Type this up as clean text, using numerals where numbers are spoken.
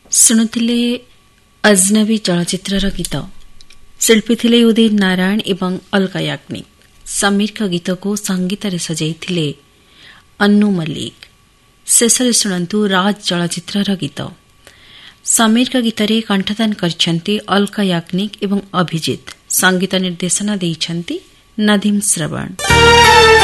ଶୁଣୁଥିଲେ ଅଜନବୀ ଚଳଚ୍ଚିତ୍ରର ଗୀତ। ଶିଳ୍ପୀ ଥିଲେ ଉଦିତ ନାରାୟଣ ଏବଂ ଅଲକା ୟାଗ୍ନିକ। ସମୀରଙ୍କ ଗୀତକୁ ସଙ୍ଗୀତରେ ସଜାଇଥିଲେ ଅନ୍ନୁ ମଲ୍ଲିକ। ଶେଷରେ ଶୁଣନ୍ତୁ ରାଜ ଚଳଚ୍ଚିତ୍ରର ଗୀତ। ସମୀରଙ୍କ ଗୀତରେ କଣ୍ଠଦାନ କରିଛନ୍ତି ଅଲକା ୟାଗ୍ନିକ ଏବଂ ଅଭିଜିତ। ସଙ୍ଗୀତ ନିର୍ଦ୍ଦେଶନା ଦେଇଛନ୍ତି ନଦୀମ ଶ୍ରବଣ।